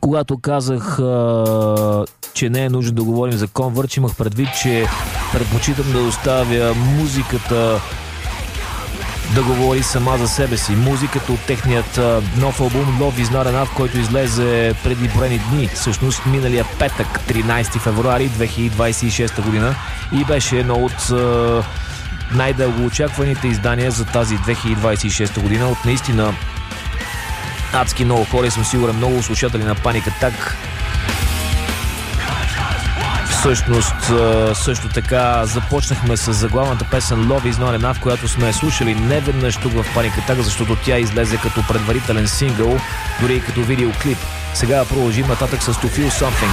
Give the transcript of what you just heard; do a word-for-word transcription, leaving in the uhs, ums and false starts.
Когато казах, а, че не е нужно да говорим за Converge, имах предвид, че предпочитам да оставя музиката да говори сама за себе си. Музиката от техният а, нов албум Love Is Not Enough, който излезе преди броени дни, всъщност миналия петък, тринайсети февруари две хиляди двайсет и шеста година, и беше едно от а, най-дълго очакваните издания за тази две хиляди двайсет и шеста година. От наистина адски много хора, съм сигурен много слушатели на Panic Attack. Всъщност, също така започнахме с заглавната песен Love Is Not Enough, която сме слушали неведнъж тук в Panic Attack, защото тя излезе като предварителен сингъл, дори и като видеоклип. Сега продължим нататък с To Feel Something.